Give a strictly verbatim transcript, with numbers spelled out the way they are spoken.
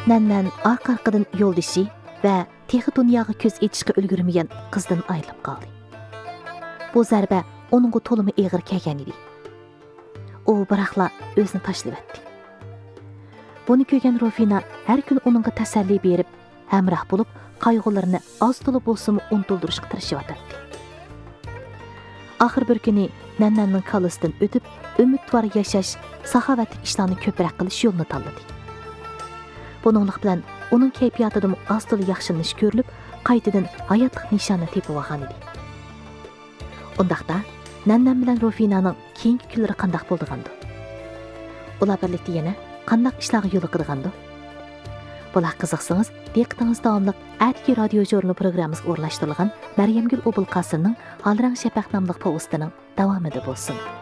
Nənən arqa-arqadan yoldaşı və texi dunyoga ko'z etishga ulgurmagan qizdan ayrilib qoldi. Bu zarba onunğa to'limi eg'ir kelgan edi. U biroqla o'zini tashlab etdi. Buni ko'rgan Rufina har kun onunğa tasalli berib, hamroh bo'lib, qayg'ularini oz to'la bo'lsa-mu unutildirishga tirishyotdi. Axir bir kuni Nannanning kalisidan o'tib, umidvor yashash, saxovatli ishlarni ko'proq qilish yo'lini tanladi. Buninglik bilan uning kayfiyatida oz to'la yaxshilanish ko'rilib, qaytadan hayotlik nishoni tepib olgan edi. Undaqda Nannan bilan Rufinaning keyingi kunlari qanday bo'ldi-gandi? Ular birlikda yana qanday ishlarga yo'l qo'ydi-gandi? Bular qiziqsangiz, diqqatingiz davomli Atki radio jurnali programmasiga o'rnashtirilgan Maryamgul Obul Qasirning Alrang Shafaq nomli povestining davomida bo'lsin.